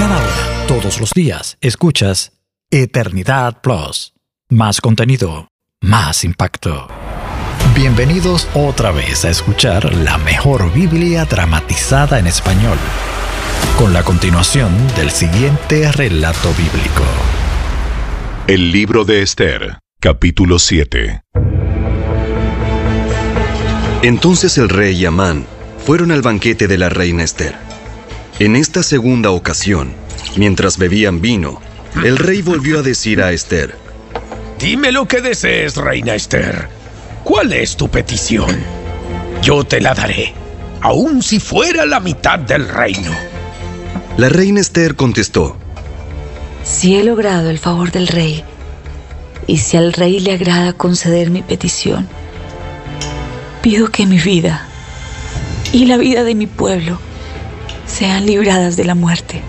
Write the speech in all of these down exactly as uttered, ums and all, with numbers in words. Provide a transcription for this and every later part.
Cada hora, todos los días, escuchas Eternidad Plus. Más contenido, más impacto. Bienvenidos otra vez a escuchar la mejor Biblia dramatizada en español, con la continuación del siguiente relato bíblico. El libro de Esther, capítulo siete. Entonces el rey y Amán fueron al banquete de la reina Esther. En esta segunda ocasión, mientras bebían vino, el rey volvió a decir a Esther: Dime lo que desees, reina Esther. ¿Cuál es tu petición? Yo te la daré, aun si fuera la mitad del reino. La reina Esther contestó: Si he logrado el favor del rey, y si al rey le agrada conceder mi petición, pido que mi vida y la vida de mi pueblo sean libradas de la muerte.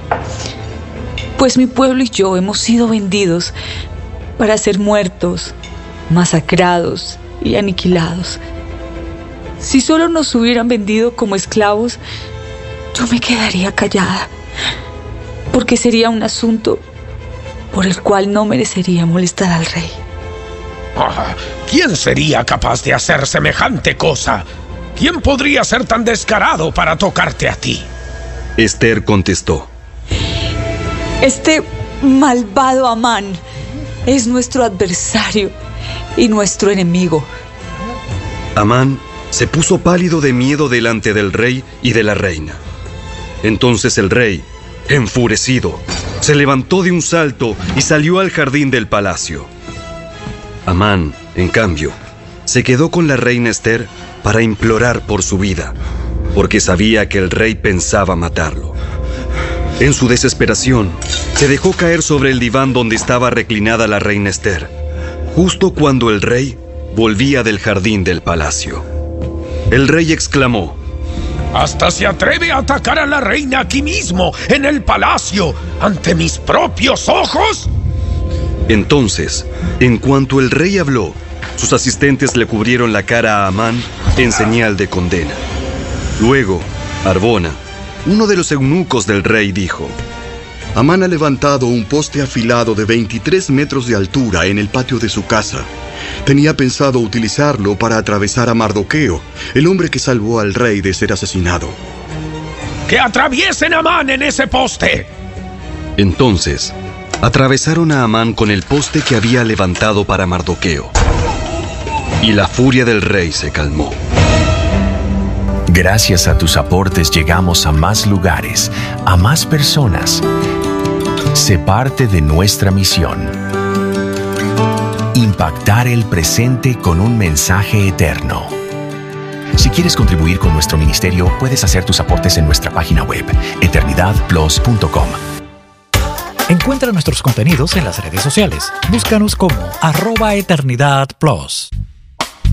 Pues mi pueblo y yo hemos sido vendidos para ser muertos, masacrados y aniquilados. Si solo nos hubieran vendido como esclavos, yo me quedaría callada, porque sería un asunto por el cual no merecería molestar al rey. Ah, ¿quién sería capaz de hacer semejante cosa? ¿Quién podría ser tan descarado para tocarte a ti? Esther contestó: Este malvado Amán es nuestro adversario y nuestro enemigo. Amán se puso pálido de miedo delante del rey y de la reina. Entonces el rey, enfurecido, se levantó de un salto y salió al jardín del palacio. Amán, en cambio, se quedó con la reina Esther para implorar por su vida, porque sabía que el rey pensaba matarlo. En su desesperación, se dejó caer sobre el diván donde estaba reclinada la reina Esther, justo cuando el rey volvía del jardín del palacio. El rey exclamó: Hasta se atreve a atacar a la reina aquí mismo, en el palacio, ante mis propios ojos. Entonces, en cuanto el rey habló, sus asistentes le cubrieron la cara a Amán en señal de condena. Luego, Arbona, uno de los eunucos del rey, dijo: Amán ha levantado un poste afilado de veintitrés metros de altura en el patio de su casa. Tenía pensado utilizarlo para atravesar a Mardoqueo, el hombre que salvó al rey de ser asesinado. ¡Que atraviesen a Amán en ese poste! Entonces, atravesaron a Amán con el poste que había levantado para Mardoqueo, y la furia del rey se calmó. Gracias a tus aportes llegamos a más lugares, a más personas. Sé parte de nuestra misión: impactar el presente con un mensaje eterno. Si quieres contribuir con nuestro ministerio, puedes hacer tus aportes en nuestra página web, eternidad plus punto com. Encuentra nuestros contenidos en las redes sociales. Búscanos como arroba Eternidad Plus.